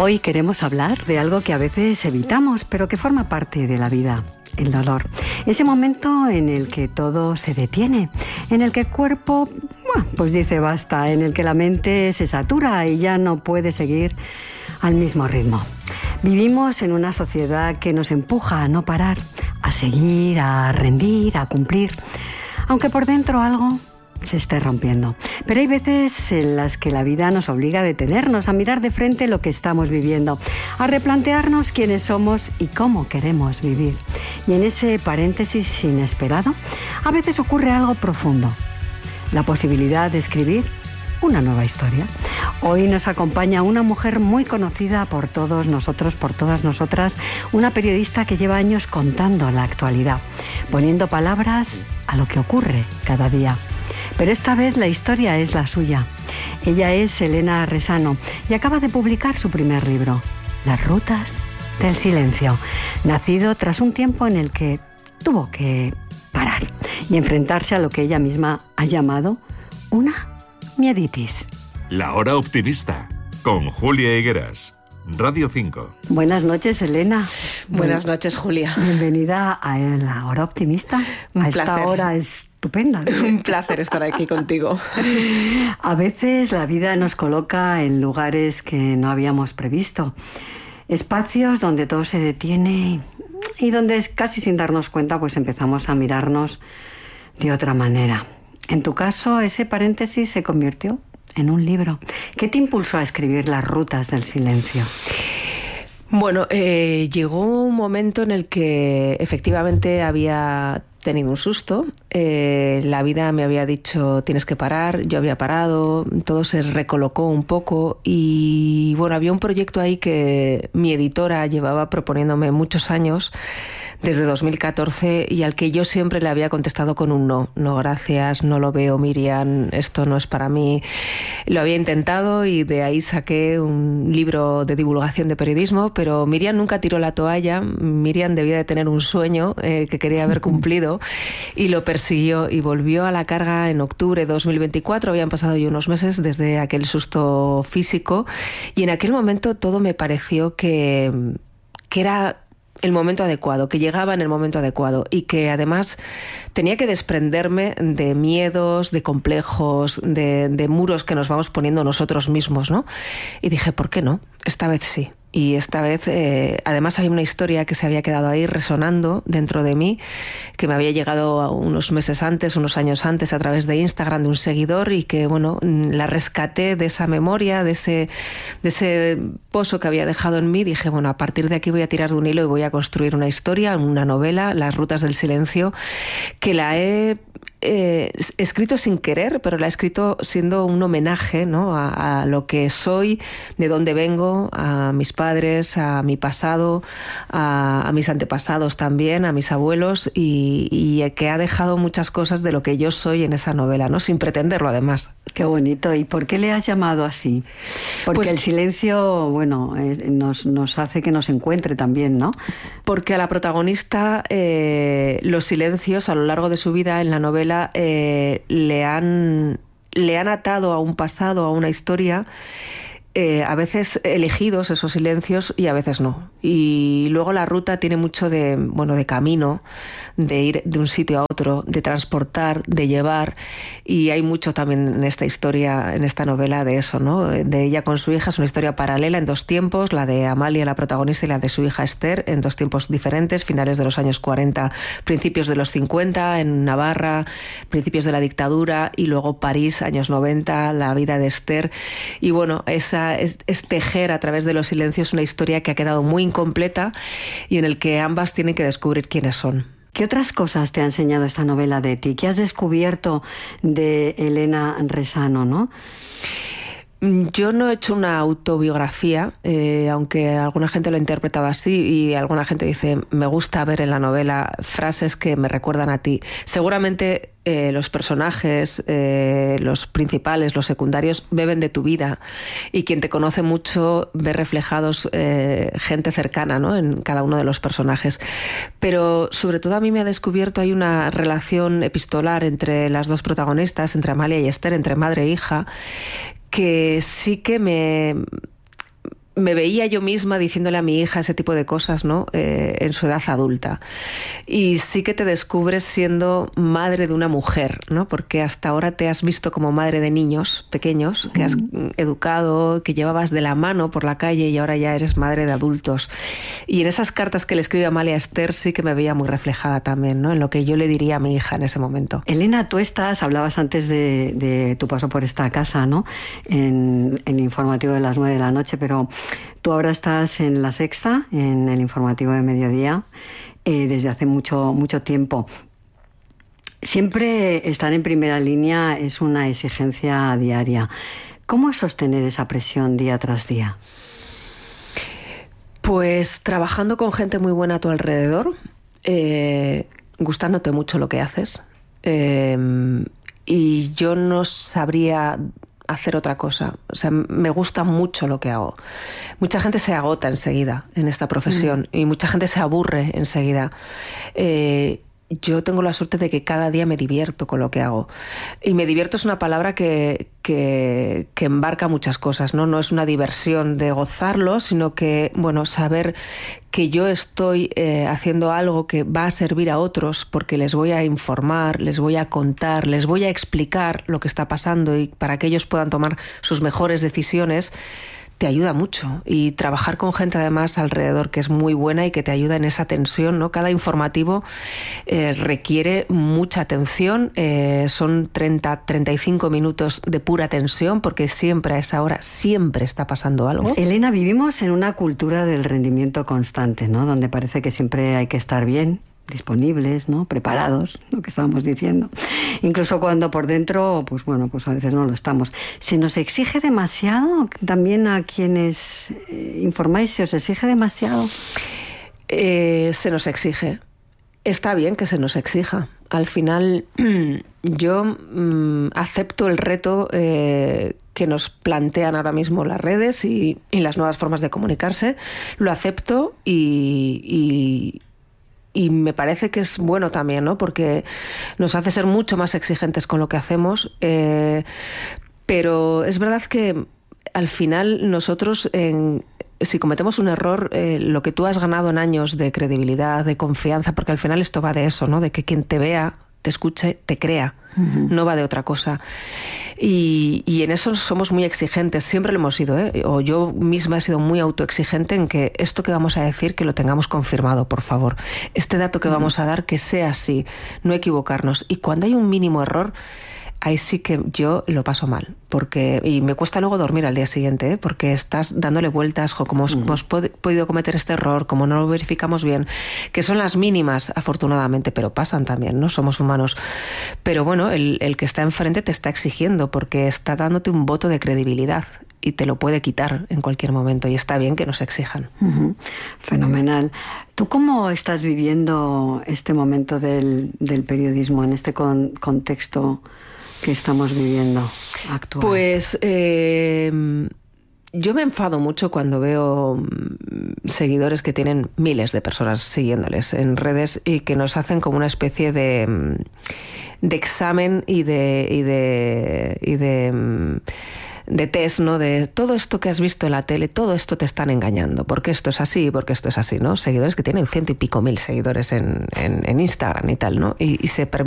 Hoy queremos hablar de algo que a veces evitamos, pero que forma parte de la vida, el dolor. Ese momento en el que todo se detiene, en el que el cuerpo, pues dice basta, en el que la mente se satura y ya no puede seguir al mismo ritmo. Vivimos en una sociedad que nos empuja a no parar, a seguir, a rendir, a cumplir, aunque por dentro algo se esté rompiendo. Pero hay veces en las que la vida nos obliga a detenernos, a mirar de frente lo que estamos viviendo, a replantearnos quiénes somos y cómo queremos vivir. Y en ese paréntesis inesperado, a veces ocurre algo profundo: la posibilidad de escribir una nueva historia. Hoy nos acompaña una mujer muy conocida por todos nosotros, por todas nosotras, una periodista que lleva años contando la actualidad, poniendo palabras a lo que ocurre cada día. Pero esta vez la historia es la suya. Ella es Elena Resano y acaba de publicar su primer libro, Las rutas del silencio, nacido tras un tiempo en el que tuvo que parar y enfrentarse a lo que ella misma ha llamado una mieditis. La Hora Optimista, con Julia Higueras, Radio 5. Buenas noches, Elena. Buenas noches, Julia. Bienvenida a La Hora Optimista. Un esta placer. hora estupenda. Un placer estar aquí contigo. A veces la vida nos coloca en lugares que no habíamos previsto, espacios donde todo se detiene y donde casi sin darnos cuenta pues empezamos a mirarnos de otra manera. En tu caso, ese paréntesis se convirtió en un libro. ¿Qué te impulsó a escribir Las rutas del silencio? Bueno, llegó un momento en el que efectivamente había tenido un susto. La vida me había dicho tienes que parar, yo había parado, todo se recolocó un poco y bueno, había un proyecto ahí que mi editora llevaba proponiéndome muchos años, desde 2014, y al que yo siempre le había contestado con un no. No, gracias, no lo veo, Miriam, esto no es para mí. Lo había intentado y de ahí saqué un libro de divulgación de periodismo, pero Miriam nunca tiró la toalla. Miriam debía de tener un sueño que quería haber cumplido y lo persiguió y volvió a la carga en octubre de 2024. Habían pasado ya unos meses desde aquel susto físico y en aquel momento todo me pareció que era el momento adecuado, que llegaba en el momento adecuado y que además tenía que desprenderme de miedos, de complejos, de muros que nos vamos poniendo nosotros mismos, ¿no? Y dije, ¿por qué no? Esta vez sí. Y esta vez, además, había una historia que se había quedado ahí resonando dentro de mí, que me había llegado unos meses antes, unos años antes, a través de Instagram de un seguidor y que, bueno, la rescaté de esa memoria, de ese pozo que había dejado en mí. Dije, bueno, a partir de aquí voy a tirar de un hilo y voy a construir una historia, una novela, Las rutas del silencio, que la he escrito sin querer, pero la he escrito siendo un homenaje, ¿no?, a lo que soy, de dónde vengo, a mis padres, a mi pasado, a mis antepasados también, a mis abuelos, y que ha dejado muchas cosas de lo que yo soy en esa novela, ¿no?, sin pretenderlo además. Qué bonito. ¿Y por qué le has llamado así? Porque pues, el silencio, bueno, nos hace que nos encuentre también, ¿no? Porque a la protagonista los silencios a lo largo de su vida en la novela le han atado a un pasado, a una historia, a veces elegidos esos silencios y a veces no. Y luego la ruta tiene mucho de camino, de ir de un sitio a otro, de transportar, de llevar, y hay mucho también en esta historia, en esta novela, de eso, ¿no? De ella con su hija. Es una historia paralela en dos tiempos, la de Amalia, la protagonista, y la de su hija Esther, en dos tiempos diferentes, finales de los años 40, principios de los 50, en Navarra, principios de la dictadura, y luego París, años 90, la vida de Esther. Y bueno, es tejer a través de los silencios una historia que ha quedado muy incompleta y en el que ambas tienen que descubrir quiénes son. ¿Qué otras cosas te ha enseñado esta novela de ti? ¿Qué has descubierto de Elena Resano, no? Yo no he hecho una autobiografía, aunque alguna gente lo ha interpretado así y alguna gente dice, me gusta ver en la novela frases que me recuerdan a ti. Seguramente los personajes, los principales, los secundarios, beben de tu vida, y quien te conoce mucho ve reflejados gente cercana, ¿no?, en cada uno de los personajes. Pero sobre todo a mí me ha descubierto, hay una relación epistolar entre las dos protagonistas, entre Amalia y Esther, entre madre e hija, que sí que me veía yo misma diciéndole a mi hija ese tipo de cosas, ¿no? En su edad adulta. Y sí que te descubres siendo madre de una mujer, ¿no? Porque hasta ahora te has visto como madre de niños pequeños, que has educado, que llevabas de la mano por la calle, y ahora ya eres madre de adultos. Y en esas cartas que le escribe Amalia Esther sí que me veía muy reflejada también, ¿no? En lo que yo le diría a mi hija en ese momento. Elena, tú hablabas antes de tu paso por esta casa, ¿no? En el informativo de las 9 de la noche, pero tú ahora estás en La Sexta, en el informativo de mediodía, desde hace mucho tiempo. Siempre estar en primera línea es una exigencia diaria. ¿Cómo es sostener esa presión día tras día? Pues trabajando con gente muy buena a tu alrededor, gustándote mucho lo que haces, y yo no sabría hacer otra cosa. O sea, me gusta mucho lo que hago. Mucha gente se agota enseguida en esta profesión y mucha gente se aburre enseguida. Yo tengo la suerte de que cada día me divierto con lo que hago. Y me divierto es una palabra que embarca muchas cosas, ¿no? No es una diversión de gozarlo, sino que, bueno, saber que yo estoy haciendo algo que va a servir a otros porque les voy a informar, les voy a contar, les voy a explicar lo que está pasando y para que ellos puedan tomar sus mejores decisiones, te ayuda mucho. Y trabajar con gente además alrededor que es muy buena y que te ayuda en esa tensión, ¿no? Cada informativo requiere mucha atención, son 35 minutos de pura tensión porque siempre a esa hora siempre está pasando algo. Elena, vivimos en una cultura del rendimiento constante, ¿no? Donde parece que siempre hay que estar bien, disponibles, ¿no? Preparados, lo que estábamos diciendo. Incluso cuando por dentro, pues bueno, pues a veces no lo estamos. ¿Se nos exige demasiado? También a quienes informáis, ¿se os exige demasiado? Se nos exige. Está bien que se nos exija. Al final, yo acepto el reto que nos plantean ahora mismo las redes y las nuevas formas de comunicarse. Lo acepto y me parece que es bueno también, ¿no? Porque nos hace ser mucho más exigentes con lo que hacemos. Pero es verdad que al final nosotros, si cometemos un error, lo que tú has ganado en años de credibilidad, de confianza, porque al final esto va de eso, ¿no? De que quien te vea, te escuche, te crea. No va de otra cosa. Y en eso somos muy exigentes, siempre lo hemos sido, o yo misma he sido muy autoexigente en que esto que vamos a decir, que lo tengamos confirmado, por favor. Este dato que vamos a dar, que sea así, no equivocarnos. Y cuando hay un mínimo error, ahí sí que yo lo paso mal, y me cuesta luego dormir al día siguiente, porque estás dándole vueltas, cómo hemos podido cometer este error, cómo no lo verificamos bien, que son las mínimas, afortunadamente, pero pasan también, ¿no? Somos humanos. Pero bueno, el que está enfrente te está exigiendo, porque está dándote un voto de credibilidad y te lo puede quitar en cualquier momento, y está bien que nos exijan. Fenomenal. ¿Tú cómo estás viviendo este momento del periodismo en este contexto que estamos viviendo actual? Pues yo me enfado mucho cuando veo seguidores que tienen miles de personas siguiéndoles en redes y que nos hacen como una especie de examen y de test, ¿no? De todo esto que has visto en la tele, todo esto te están engañando, porque esto es así, porque esto es así, ¿no? Seguidores que tienen 100 y pico mil seguidores en Instagram y tal, ¿no? Y se